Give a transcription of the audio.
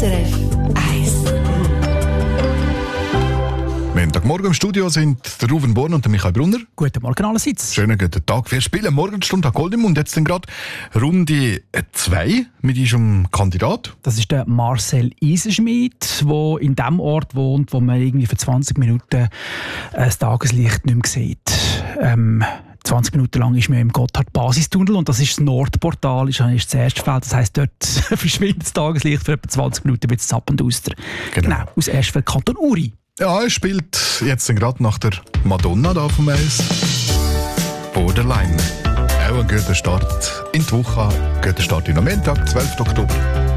SRF 1. Montagmorgen im Studio sind der Ruven Born und der Michael Brunner. Guten Morgen allerseits. Schönen guten Tag. Wir spielen Morgenstunde an Gold im Mund. Jetzt gerade Runde 2 mit unserem Kandidat. Das ist der Marcel Eisenschmidt, der in dem Ort wohnt, wo man irgendwie für 20 Minuten das Tageslicht nicht mehr sieht. 20 Minuten lang ist man im Gotthard-Basistunnel und das ist das Nordportal, ist das erste Feld. Das heisst, dort verschwindet das Tageslicht für etwa 20 Minuten, wird es zappend aus. Genau, aus Erstfeld, Kanton Uri. Ja, er spielt jetzt gerade nach der Madonna da vom Eis. Borderline. Auch ein guter Start in die Woche, guter Start in den Montag, 12. Oktober.